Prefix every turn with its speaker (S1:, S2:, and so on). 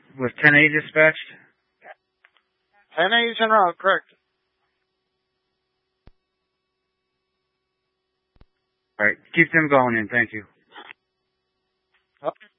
S1: Was 10A dispatched?
S2: 10A is en route, correct.
S1: All right, keep them going in. Thank you.